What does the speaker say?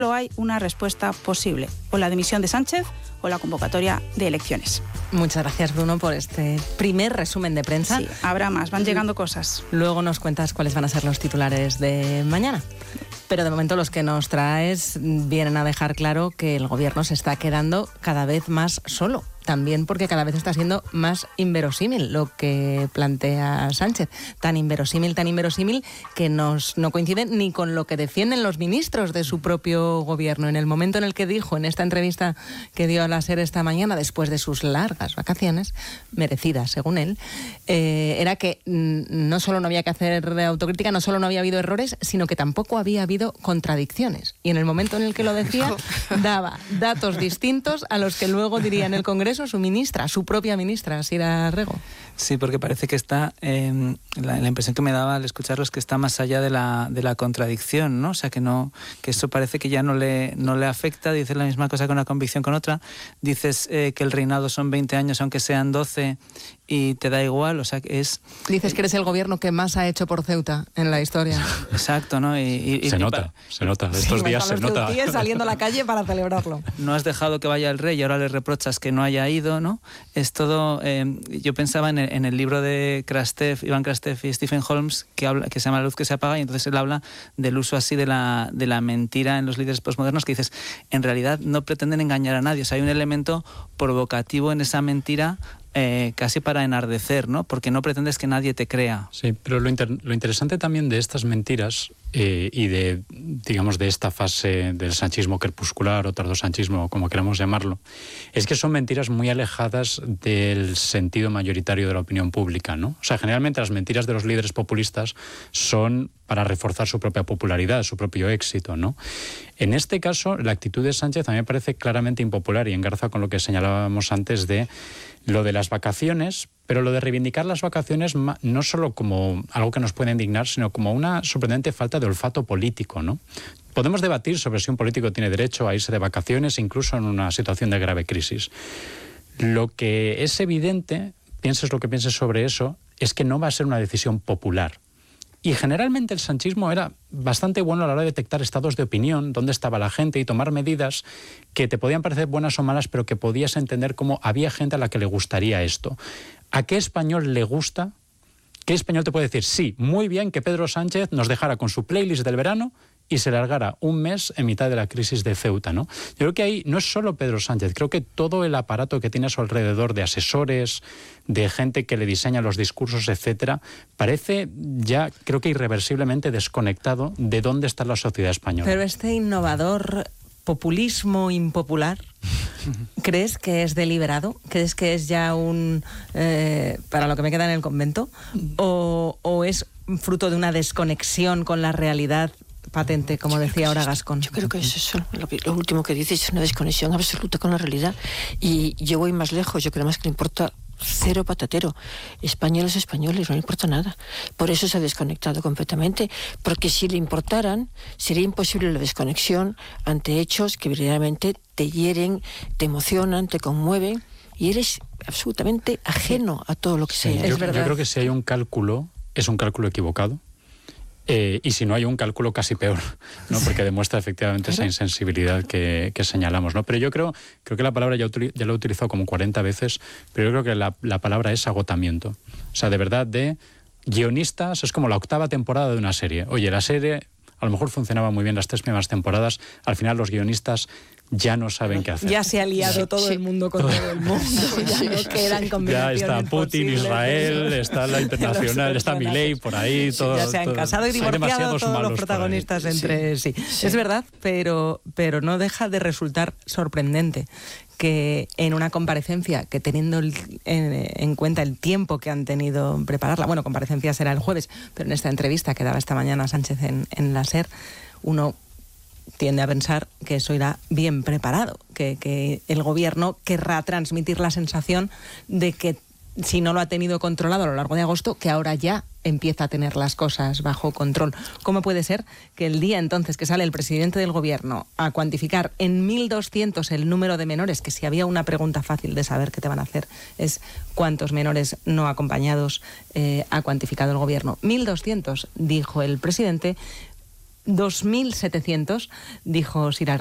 Solo hay una respuesta posible, o la dimisión de Sánchez o la convocatoria de elecciones. Muchas gracias, Bruno, por este primer resumen de prensa. Sí, habrá más, van llegando cosas. Luego nos cuentas cuáles van a ser los titulares de mañana. Pero de momento los que nos traes vienen a dejar claro que el gobierno se está quedando cada vez más solo. También porque cada vez está siendo más inverosímil lo que plantea Sánchez. Tan inverosímil que no coincide ni con lo que defienden los ministros de su propio gobierno. En el momento en el que dijo en esta entrevista que dio a la SER esta mañana, después de sus largas vacaciones, merecidas según él, era que no solo no había que hacer autocrítica, no solo no había habido errores, sino que tampoco había habido contradicciones. Y en el momento en el que lo decía, daba datos distintos a los que luego diría en el Congreso su propia ministra, Sira Rego. Sí, porque parece que está, la impresión que me daba al escucharlo es que está más allá de la contradicción, ¿no? O sea, que eso parece que ya no le afecta. Dices la misma cosa con una convicción con otra. Dices que el reinado son 20 años, aunque sean 12, y te da igual. O sea, que es... Dices que eres el gobierno que más ha hecho por Ceuta en la historia. Exacto, ¿no? Se nota. Estos días se nota. Saliendo a la calle para celebrarlo. No has dejado que vaya el rey y ahora le reprochas que no haya ido, ¿no? Es todo... yo pensaba en el libro de Iván Krastev y Stephen Holmes, que se llama La luz que se apaga, y entonces él habla del uso así de la mentira en los líderes postmodernos, que dices, en realidad no pretenden engañar a nadie. O sea, hay un elemento provocativo en esa mentira, casi para enardecer, ¿no? Porque no pretendes que nadie te crea. Sí, pero lo interesante también de estas mentiras y de esta fase del sanchismo crepuscular o tardosanchismo, como queramos llamarlo, es que son mentiras muy alejadas del sentido mayoritario de la opinión pública, ¿no? O sea, generalmente las mentiras de los líderes populistas son para reforzar su propia popularidad, su propio éxito, ¿no? En este caso, la actitud de Sánchez a mí me parece claramente impopular y engarza con lo que señalábamos antes de lo de las vacaciones, pero lo de reivindicar las vacaciones no solo como algo que nos puede indignar, sino como una sorprendente falta de olfato político, ¿no? Podemos debatir sobre si un político tiene derecho a irse de vacaciones, incluso en una situación de grave crisis. Lo que es evidente, pienses lo que pienses sobre eso, es que no va a ser una decisión popular. Y generalmente el sanchismo era bastante bueno a la hora de detectar estados de opinión, dónde estaba la gente y tomar medidas que te podían parecer buenas o malas, pero que podías entender cómo había gente a la que le gustaría esto. ¿A qué español le gusta? ¿Qué español te puede decir? Sí, muy bien que Pedro Sánchez nos dejara con su playlist del verano y se largara un mes en mitad de la crisis de Ceuta, ¿no? Yo creo que ahí no es solo Pedro Sánchez, creo que todo el aparato que tiene a su alrededor de asesores, de gente que le diseña los discursos, etcétera, parece ya, creo que irreversiblemente desconectado de dónde está la sociedad española. Pero este innovador populismo impopular, ¿crees que es deliberado? ¿Crees que es ya para lo que me queda en el convento? ¿O es fruto de una desconexión con la realidad patente, como decía ahora Gascón? Yo creo que es eso, lo último que dices, es una desconexión absoluta con la realidad. Y yo voy más lejos, yo creo más que le importa cero patatero. Españoles, no le importa nada. Por eso se ha desconectado completamente, porque si le importaran, sería imposible la desconexión ante hechos que verdaderamente te hieren, te emocionan, te conmueven, y eres absolutamente ajeno a todo lo que sea. Yo creo que si hay un cálculo, es un cálculo equivocado. Y si no hay un cálculo casi peor, ¿no? Porque demuestra efectivamente esa insensibilidad que señalamos, ¿no? Pero yo creo que la palabra ya la he utilizado como 40 veces, pero yo creo que la palabra es agotamiento. O sea, de verdad, de guionistas, es como la 8ª temporada de una serie. Oye, la serie a lo mejor funcionaba muy bien las 3 primeras temporadas, al final los guionistas ya no saben qué hacer. Ya se ha liado todo el mundo con todo el mundo. Ya no quedan combinaciones ya está Putin, posibles. Israel, está la internacional, está Milei por ahí. Todo, ya se han casado y divorciado todos los protagonistas entre sí. Es verdad, pero no deja de resultar sorprendente que en una comparecencia, que teniendo en cuenta el tiempo que han tenido en prepararla, bueno, comparecencia será el jueves, pero en esta entrevista que daba esta mañana Sánchez en la SER, uno tiende a pensar que eso irá bien preparado, que el gobierno querrá transmitir la sensación de que si no lo ha tenido controlado a lo largo de agosto, que ahora ya empieza a tener las cosas bajo control. ¿Cómo puede ser que el día entonces que sale el presidente del gobierno a cuantificar en 1.200 el número de menores, que si había una pregunta fácil de saber qué te van a hacer es cuántos menores no acompañados ha cuantificado el gobierno? 1.200, dijo el presidente, 2.700, dijo Sir